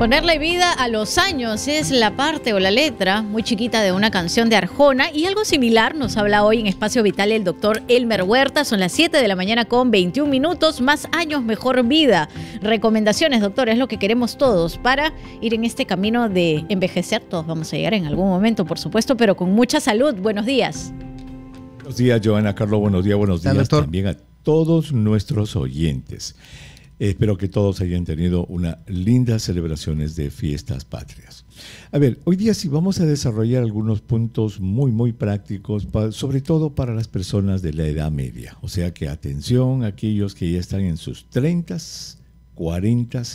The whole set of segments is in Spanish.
Ponerle vida a los años es la parte o la letra muy chiquita de una canción de Arjona, y algo similar nos habla hoy en Espacio Vital el doctor Elmer Huerta. Son las 7 de la mañana con 21 minutos. Más años, mejor vida. Recomendaciones, doctor, es lo que queremos todos para ir en este camino de envejecer. Todos vamos a llegar en algún momento, por supuesto, pero con mucha salud. Buenos días. Buenos días, Joana, Carlos. Buenos días doctor. También a todos nuestros oyentes. Espero que todos hayan tenido unas lindas celebraciones de fiestas patrias. A ver, hoy día sí vamos a desarrollar algunos puntos muy prácticos, sobre todo para las personas de la edad media. O sea que atención a aquellos que ya están en sus 30s, 40s,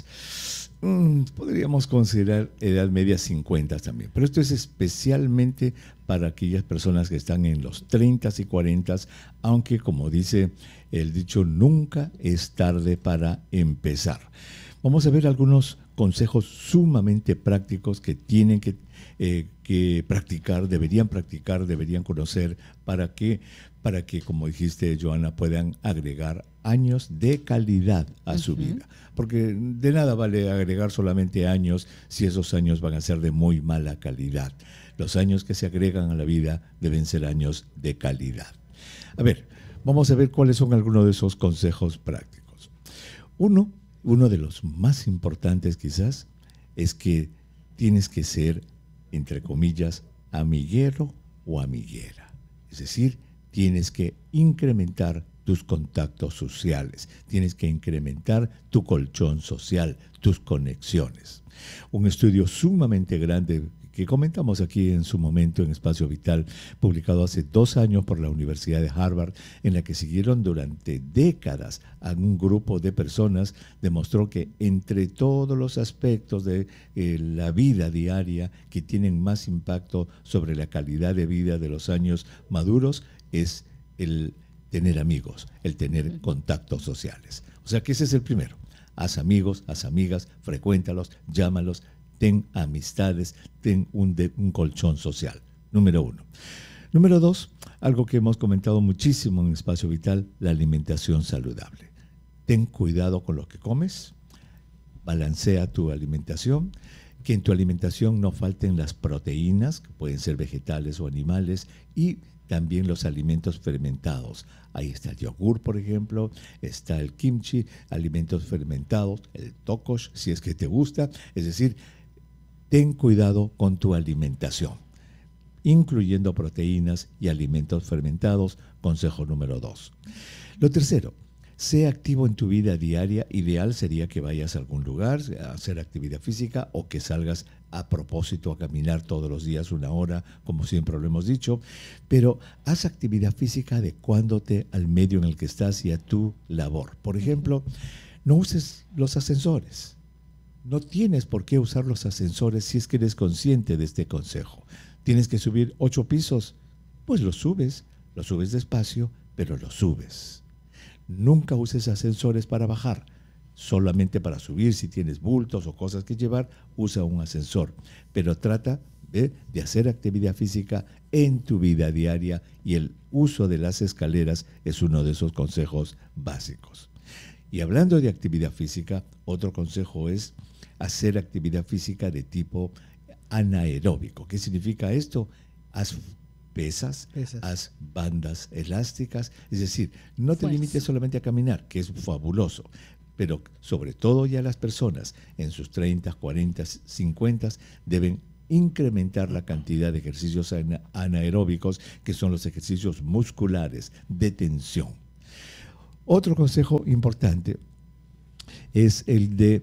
podríamos considerar edad media 50 también. Pero esto es especialmente para aquellas personas que están en los 30s y 40s, aunque como dice el dicho, nunca es tarde para empezar. Vamos a ver algunos consejos sumamente prácticos que tienen que practicar, deberían conocer para que, como dijiste, Joana, puedan agregar años de calidad a su vida. Porque de nada vale agregar solamente años si esos años van a ser de muy mala calidad. Los años que se agregan a la vida deben ser años de calidad. A ver, vamos a ver cuáles son algunos de esos consejos prácticos. Uno de los más importantes quizás es que tienes que ser, entre comillas, amiguero o amiguera. Es decir, tienes que incrementar tus contactos sociales, tienes que incrementar tu colchón social, tus conexiones. Un estudio sumamente grande que comentamos aquí en su momento en Espacio Vital, publicado hace 2 años por la Universidad de Harvard, en la que siguieron durante décadas a un grupo de personas, demostró que entre todos los aspectos de la vida diaria que tienen más impacto sobre la calidad de vida de los años maduros es el tener amigos, el tener contactos sociales. O sea que ese es el primero. Haz amigos, haz amigas, frecuéntalos, llámalos, ten amistades, ten un colchón social. Número 1. Número 2, algo que hemos comentado muchísimo en Espacio Vital, la alimentación saludable. Ten cuidado con lo que comes, balancea tu alimentación, que en tu alimentación no falten las proteínas, que pueden ser vegetales o animales, y también los alimentos fermentados. Ahí está el yogur, por ejemplo, está el kimchi, alimentos fermentados, el tokosh, si es que te gusta. Es decir, ten cuidado con tu alimentación, incluyendo proteínas y alimentos fermentados, consejo número 2. Lo tercero, sé activo en tu vida diaria. Ideal sería que vayas a algún lugar a hacer actividad física o que salgas a propósito a caminar todos los días 1 hora, como siempre lo hemos dicho, pero haz actividad física adecuándote al medio en el que estás y a tu labor. Por ejemplo, no uses los ascensores. No tienes por qué usar los ascensores si es que eres consciente de este consejo. ¿Tienes que subir 8 pisos? Pues los subes despacio, pero los subes. Nunca uses ascensores para bajar, solamente para subir. Si tienes bultos o cosas que llevar, usa un ascensor. Pero trata de hacer actividad física en tu vida diaria, y el uso de las escaleras es uno de esos consejos básicos. Y hablando de actividad física, otro consejo es hacer actividad física de tipo anaeróbico. ¿Qué significa esto? Haz pesas, haz bandas elásticas, es decir, no te limites solamente a caminar, que es fabuloso, pero sobre todo ya las personas en sus 30, 40, 50 deben incrementar la cantidad de ejercicios anaeróbicos, que son los ejercicios musculares de tensión. Otro consejo importante es el de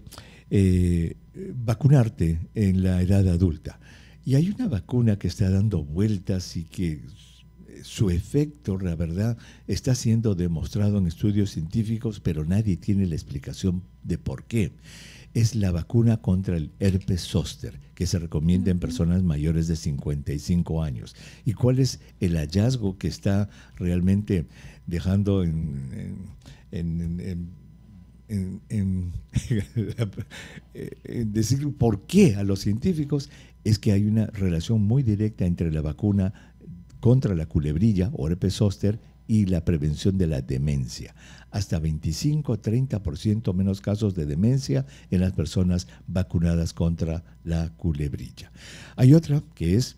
vacunarte en la edad adulta. Y hay una vacuna que está dando vueltas y que su efecto, la verdad, está siendo demostrado en estudios científicos, pero nadie tiene la explicación de por qué. Es la vacuna contra el herpes zóster, que se recomienda en personas mayores de 55 años. ¿Y cuál es el hallazgo que está realmente dejando decir por qué a los científicos? Es que hay una relación muy directa entre la vacuna contra la culebrilla o herpes zóster y la prevención de la demencia. Hasta 25-30% menos casos de demencia en las personas vacunadas contra la culebrilla. Hay otra que es,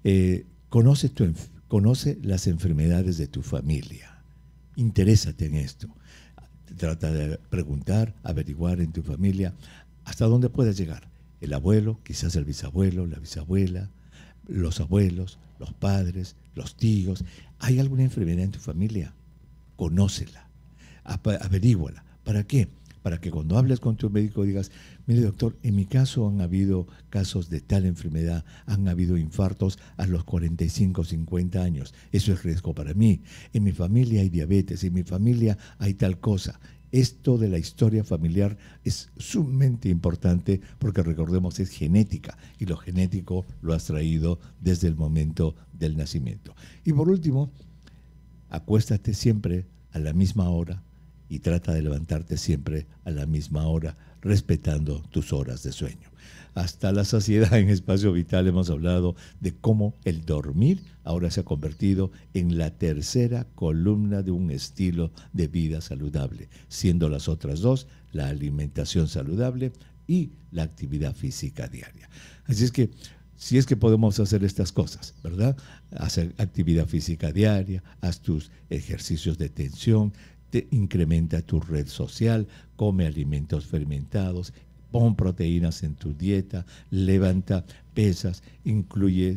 conoce las enfermedades de tu familia. Interésate en esto. Trata de preguntar, averiguar en tu familia hasta dónde puedes llegar. El abuelo, quizás el bisabuelo, la bisabuela, los abuelos, los padres, los tíos. ¿Hay alguna enfermedad en tu familia? Conócela, averíguala. ¿Para qué? Para que cuando hables con tu médico digas, mire doctor, en mi caso han habido casos de tal enfermedad, han habido infartos a los 45, 50 años. Eso es riesgo para mí. En mi familia hay diabetes, en mi familia hay tal cosa. Esto de la historia familiar es sumamente importante porque recordemos es genética y lo genético lo has traído desde el momento del nacimiento. Y por último, acuéstate siempre a la misma hora y trata de levantarte siempre a la misma hora, respetando tus horas de sueño. Hasta la saciedad en Espacio Vital hemos hablado de cómo el dormir ahora se ha convertido en la tercera columna de un estilo de vida saludable, siendo las otras dos la alimentación saludable y la actividad física diaria. Así es que, si es que podemos hacer estas cosas, ¿verdad? Hacer actividad física diaria, haz tus ejercicios de tensión, incrementa tu red social, come alimentos fermentados, pon proteínas en tu dieta, levanta pesas, incluye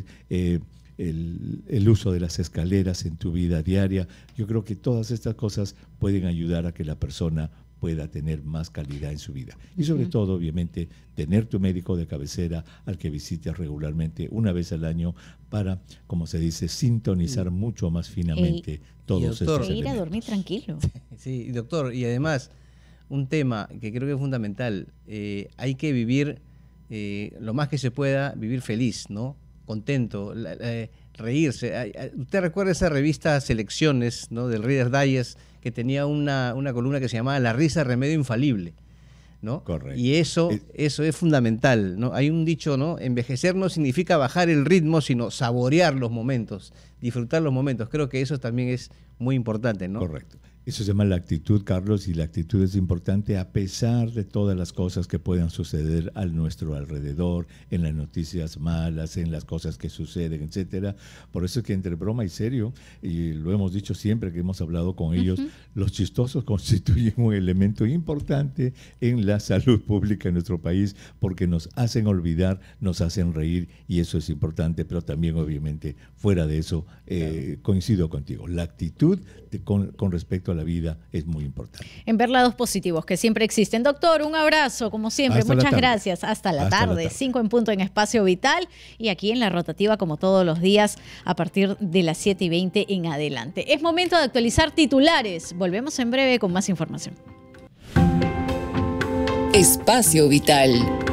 el uso de las escaleras en tu vida diaria. Yo creo que todas estas cosas pueden ayudar a que la persona pueda tener más calidad en su vida. Y sobre todo, obviamente, tener tu médico de cabecera al que visites regularmente una vez al año para, como se dice, sintonizar mucho más finamente todos estos elementos. Ir a dormir tranquilo. Sí, doctor, y además, un tema que creo que es fundamental, hay que vivir lo más que se pueda, vivir feliz, ¿no? Contento, reírse. ¿Usted recuerda esa revista Selecciones, ¿no? Del Reader's Digest, que tenía una columna que se llamaba La risa remedio infalible, ¿no? Correcto. Y eso es fundamental, ¿no? Hay un dicho, ¿no? Envejecer no significa bajar el ritmo, sino saborear los momentos, disfrutar los momentos. Creo que eso también es muy importante, ¿no? Correcto. Eso se llama la actitud, Carlos, y la actitud es importante a pesar de todas las cosas que puedan suceder a nuestro alrededor, en las noticias malas, en las cosas que suceden, etcétera. Por eso es que entre broma y serio, y lo hemos dicho siempre que hemos hablado con ellos, los chistosos constituyen un elemento importante en la salud pública en nuestro país porque nos hacen olvidar, nos hacen reír y eso es importante, pero también obviamente fuera de eso coincido contigo. La actitud con respecto a la vida es muy importante. En ver lados positivos que siempre existen. Doctor, un abrazo, como siempre. Muchas gracias. Hasta la tarde. 5 en punto en Espacio Vital y aquí en La Rotativa, como todos los días, a partir de las 7:20 en adelante. Es momento de actualizar titulares. Volvemos en breve con más información. Espacio Vital.